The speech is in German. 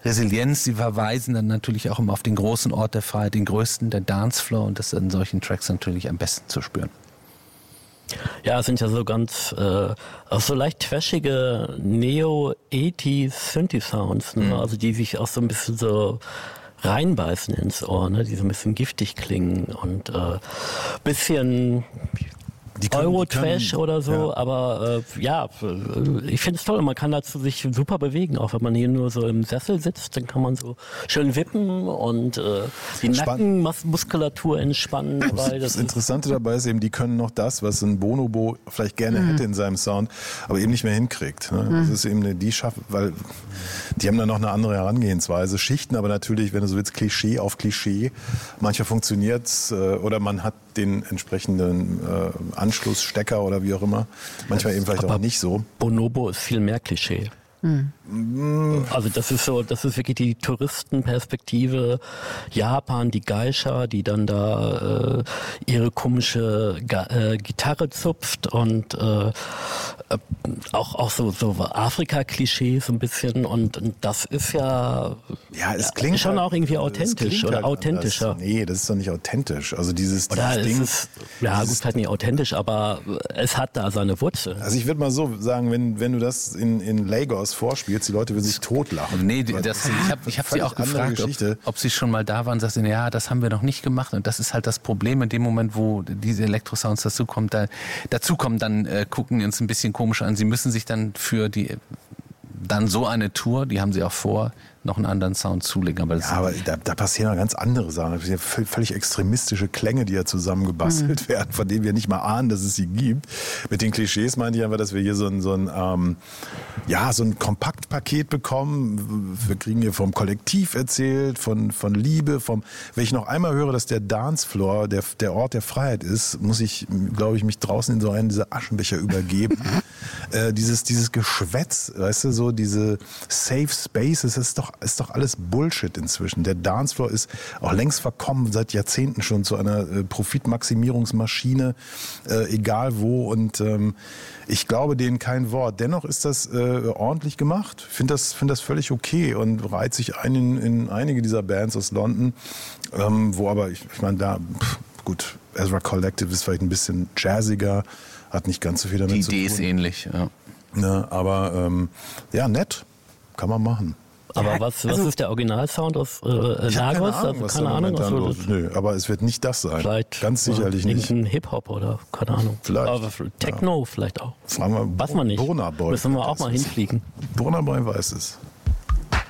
Resilienz. Sie verweisen dann natürlich auch immer auf den großen Ort der Freiheit, den größten, der Dancefloor, und das ist in solchen Tracks natürlich am besten zu spüren. Ja, es sind ja so ganz, auch so leicht trashige Neo-80s-Synthi-Sounds, ne? Also die sich auch so ein bisschen so reinbeißen ins Ohr, ne? Die so ein bisschen giftig klingen und bisschen Euro-Trash oder so, ja. Aber ich finde es toll, man kann dazu sich super bewegen, auch wenn man hier nur so im Sessel sitzt, dann kann man so schön wippen und die Nackenmuskulatur entspannen. Weil das Interessante dabei ist eben, die können noch das, was ein Bonobo vielleicht gerne hätte in seinem Sound, aber eben nicht mehr hinkriegt. Ne? Das ist eben weil die haben dann noch eine andere Herangehensweise, Schichten aber natürlich, wenn du so willst, Klischee auf Klischee. Manchmal funktioniert's oder man hat den entsprechenden Anschlussstecker oder wie auch immer. Manchmal eben vielleicht aber auch nicht so. Bonobo ist viel mehr Klischee. Also das ist wirklich die Touristenperspektive. Japan, die Geisha, die dann da ihre komische Gitarre zupft und auch so Afrika-Klischees so ein bisschen und das ist ja es klingt schon halt, auch irgendwie authentisch oder authentischer. Nee, das ist doch nicht authentisch. Also dieses Ding. Gut, vielleicht nicht authentisch, aber es hat da seine Wurzel. Also ich würde mal so sagen, wenn du das in Lagos vorspielst, die Leute würden sich totlachen. Nee, ich hab sie auch gefragt, ob sie schon mal da waren. Sagst du, ja, das haben wir noch nicht gemacht. Und das ist halt das Problem in dem Moment, wo diese Elektrosounds dazukommen, dann gucken die uns ein bisschen komisch an. Sie müssen sich dann für dann so eine Tour, die haben sie auch vor, noch einen anderen Sound zulegen. Aber da passieren ja ganz andere Sachen. Das sind ja völlig extremistische Klänge, die ja zusammengebastelt werden, von denen wir nicht mal ahnen, dass es sie gibt. Mit den Klischees meinte ich einfach, dass wir hier so ein Kompaktpaket bekommen. Wir kriegen hier vom Kollektiv erzählt, von Liebe, wenn ich noch einmal höre, dass der Dancefloor der Ort der Freiheit ist, muss ich, glaube ich, mich draußen in so einen dieser Aschenbecher übergeben. Dieses Geschwätz, weißt du, so diese Safe Spaces, ist doch alles Bullshit inzwischen. Der Dancefloor ist auch längst verkommen, seit Jahrzehnten schon zu einer Profitmaximierungsmaschine, egal wo. Und ich glaube denen kein Wort. Dennoch ist das ordentlich gemacht. Ich finde das völlig okay und reiht sich ein in einige dieser Bands aus London, wo aber, ich meine, gut, Ezra Collective ist vielleicht ein bisschen jazziger, hat nicht ganz so viel damit zu tun. Die Idee ist ähnlich, ja. Ja, aber nett, kann man machen. Aber was ist der Originalsound aus Lagos? Keine Ahnung. Nö, aber es wird nicht das sein. Vielleicht ganz sicherlich nicht. Irgendein Hip-Hop oder keine Ahnung. Vielleicht. Aber Techno vielleicht auch. Fragen wir Was man nicht. Burna Boy. Müssen wir auch mal hinfliegen. Burna Boy weiß es.